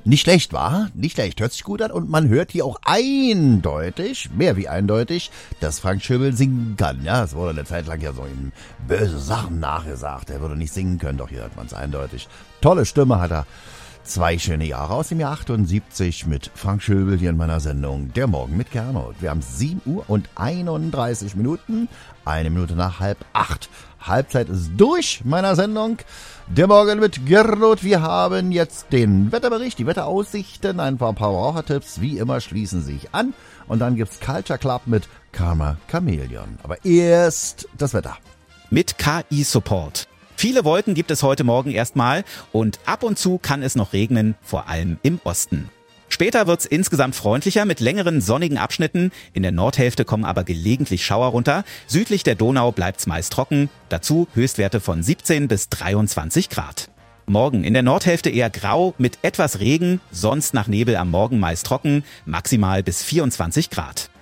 Nicht schlecht, war? Nicht schlecht, hört sich gut an und man hört hier auch eindeutig, mehr wie eindeutig, dass Frank Schöbel singen kann. Ja, es wurde eine Zeit lang ja so ihm böse Sachen nachgesagt, er würde nicht singen können, doch hier hört man es eindeutig. Tolle Stimme hat er. 2 schöne Jahre aus dem Jahr 78 mit Frank Schöbel hier in meiner Sendung Der Morgen mit Gernot. Wir haben 7 Uhr und 31 Minuten, 1 Minute nach 7:30. Halbzeit ist durch meiner Sendung. Der Morgen mit Gernot. Wir haben jetzt den Wetterbericht, die Wetteraussichten, ein paar Verbrauchertipps, wie immer schließen sich an. Und dann gibt's Culture Club mit Karma Chameleon. Aber erst das Wetter. Mit KI Support. Viele Wolken gibt es heute Morgen erstmal und ab und zu kann es noch regnen, vor allem im Osten. Später wird's insgesamt freundlicher mit längeren sonnigen Abschnitten. In der Nordhälfte kommen aber gelegentlich Schauer runter. Südlich der Donau bleibt's meist trocken. Dazu Höchstwerte von 17 bis 23 Grad. Morgen in der Nordhälfte eher grau mit etwas Regen, sonst nach Nebel am Morgen meist trocken, maximal bis 24 Grad.